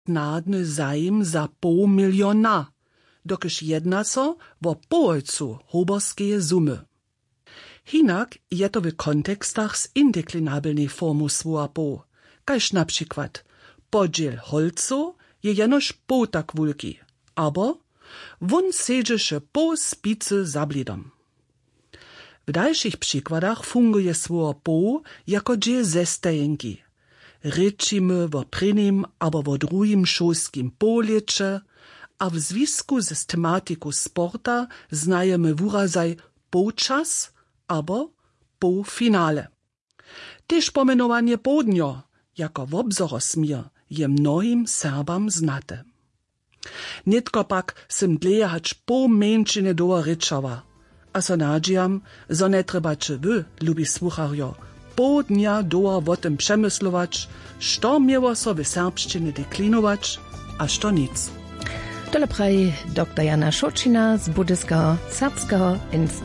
nadny zajm za $500 000, dokyż jedna so wo połojcu hoberskeje sumy. Hinak je to w kontekstach z indeklinabelnej formu słowa po, kaž na przykład podziel holcu je jenoż pół tak wulki, aber won sedzeše po spicy za blidom. W dalszych przykładach funguje słowo po jako dzieje zestajenki. Rečimy wo prynim albo wo drugim šolskim polječe, a w związku z tematiką sporta znajemy wurazaj połczas albo półfinale. Też pomenowanie południo jako wobzorosmier je mnohim Serbam znate. Nitko pak sem dleje hač pół męčine doła rečava, a so nadžijam, zo ne trebače wy, lubi słucharjo, pół dnia doła o tym przemyslować, što mieło so w serbszczynie deklinować, a što nic. Tole praji dr. Jana Šočina z Budyskiego Serbskiego